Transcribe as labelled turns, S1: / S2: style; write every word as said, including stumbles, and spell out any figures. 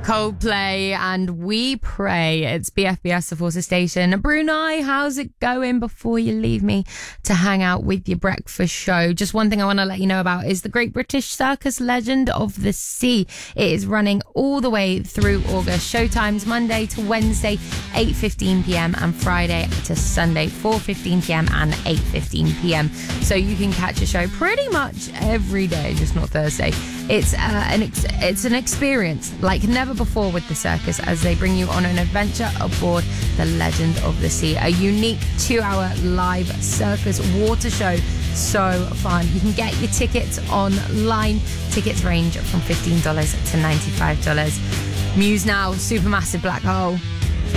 S1: Coldplay and We Pray. It's B F B S, the Forces Station. Brunei, how's it going before you leave me to hang out with your breakfast show? Just one thing I want to let you know about is the Great British Circus Legend of the Sea. It is running all the way through August. Showtimes Monday to Wednesday, eight fifteen p.m. and Friday to Sunday, four fifteen p.m. and eight fifteen p.m. So you can catch a show pretty much every day, just not Thursday. It's uh, an ex- it's an experience like never before with the circus, as they bring you on an adventure aboard the Legend of the Sea, a unique two-hour live circus water show. So fun. You can get your tickets online. Tickets range from fifteen dollars to ninety-five dollars. Muse Now, Supermassive Black Hole.